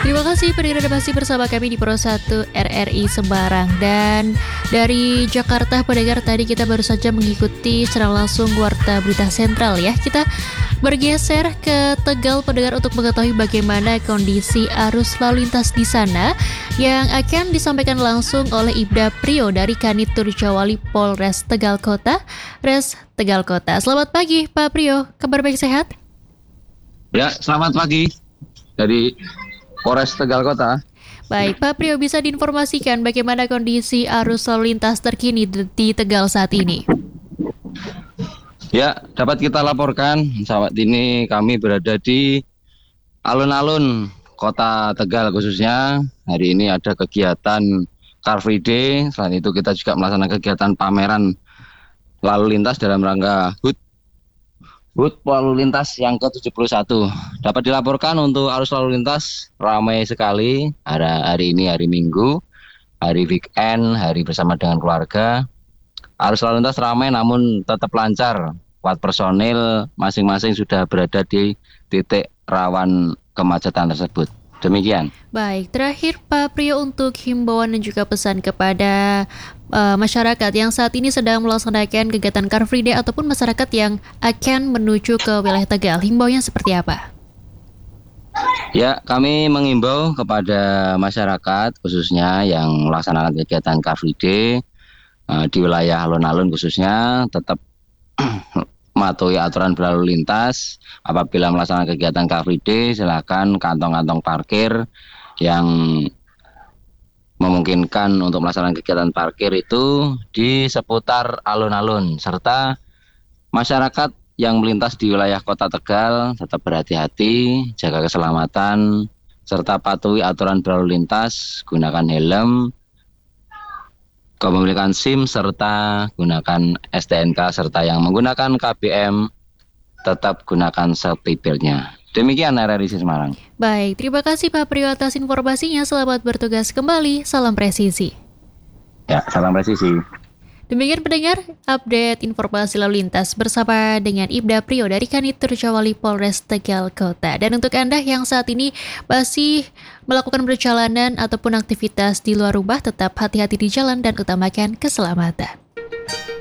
Terima kasih pendengar masih bersama kami di Pro 1 RRI Semarang. Dan dari Jakarta pendengar, tadi kita baru saja mengikuti secara langsung Warta Berita Sentral ya. Kita bergeser ke Tegal pendengar untuk mengetahui bagaimana kondisi arus lalu lintas di sana yang akan disampaikan langsung oleh Ibda Prio dari Kanit Turjawali Polres Tegal Kota, Res Tegal Kota. Selamat pagi Pak Prio, kabar baik sehat? Ya, selamat pagi dari Polres Tegal Kota. Baik, Pak Prio, bisa diinformasikan bagaimana kondisi arus lalu lintas terkini di Tegal saat ini? Ya, dapat kita laporkan saat ini kami berada di alun-alun Kota Tegal khususnya. Hari ini ada kegiatan Car Free Day. Selain itu kita juga melaksanakan kegiatan pameran lalu lintas dalam rangka HUT lalu lintas yang ke-71. Dapat dilaporkan untuk arus lalu lintas ramai sekali. Hari ini hari Minggu, hari weekend, hari bersama dengan keluarga. Arus lalu lintas ramai namun tetap lancar. 4 personil masing-masing sudah berada di titik rawan kemacetan tersebut. Demikian. Baik, terakhir Pak Prio untuk himbauan dan juga pesan kepada masyarakat yang saat ini sedang melaksanakan kegiatan Car Free Day ataupun masyarakat yang akan menuju ke wilayah Tegal. Himbauannya seperti apa? Ya, kami mengimbau kepada masyarakat khususnya yang melaksanakan kegiatan Car Free Day di wilayah alun-alun khususnya tetap mematuhi aturan berlalu lintas. Apabila melaksanakan kegiatan Car Free Day, silakan kantong-kantong parkir yang memungkinkan untuk melaksanakan kegiatan parkir itu di seputar alun-alun, serta masyarakat yang melintas di wilayah Kota Tegal tetap berhati-hati, jaga keselamatan, serta patuhi aturan berlalu lintas, gunakan helm, kepemilikan SIM, serta gunakan STNK, serta yang menggunakan KBM tetap gunakan safety belt-nya. Demikian RRI Semarang. Baik, terima kasih Pak Prio atas informasinya. Selamat bertugas kembali. Salam presisi. Ya, salam presisi. Demikian pendengar, update informasi lalu lintas bersama dengan Ibda Prio dari Kanit Turjawali Polres Tegal Kota. Dan untuk Anda yang saat ini masih melakukan perjalanan ataupun aktivitas di luar rumah, tetap hati-hati di jalan dan utamakan keselamatan.